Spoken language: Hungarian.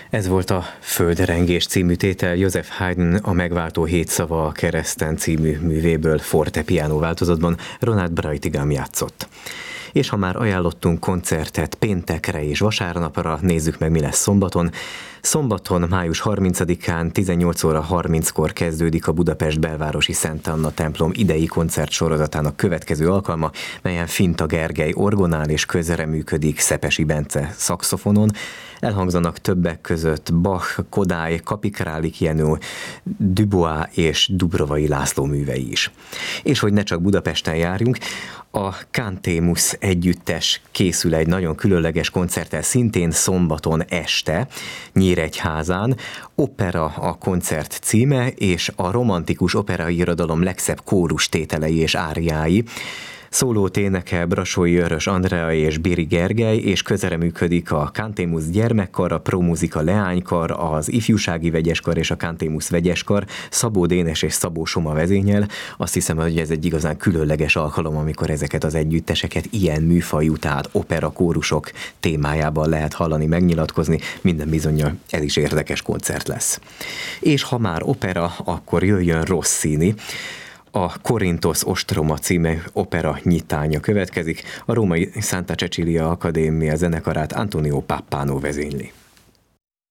Ez volt a Földrengés című tétel, Joseph Haydn A megváltó 7 szava a kereszten című művéből fortepiano változatban Ronald Brautigam játszott. És ha már ajánlottunk koncertet péntekre és vasárnapra, nézzük meg, mi lesz szombaton. Szombaton, május 30-án 18 óra 30-kor kezdődik a Budapest belvárosi Szent Anna templom idei koncertsorozatának következő alkalma, melyen Finta Gergely orgonál és közreműködik Szepesi Bence szaxofonon. Elhangzanak többek között Bach, Kodály, Kapik-Králik Jenő, Dubois és Dubrovai László művei is. És hogy ne csak Budapesten járjunk, a Cantemus együttes készül egy nagyon különleges koncerttel szintén szombaton este, Nyíregyházán. Opera a koncert címe, és a romantikus opera irodalom legszebb kórus tételei és áriái. Szólót énekel Brassói Örös Andrea és Biri Gergely, és közreműködik a Cantemus gyermekkar, a Promuzika leánykar, az ifjúsági vegyeskar és a Cantemus vegyeskar, Szabó Dénes és Szabó Soma vezényel. Azt hiszem, hogy ez egy igazán különleges alkalom, amikor ezeket az együtteseket ilyen műfajú, tehát opera kórusok témájában lehet hallani, megnyilatkozni. Minden bizonnyal ez is érdekes koncert lesz. És ha már opera, akkor jöjjön Rossini. A Korintos ostroma című opera nyitánya következik. A római Santa Cecilia Akadémia zenekarát Antonio Pappano vezényli.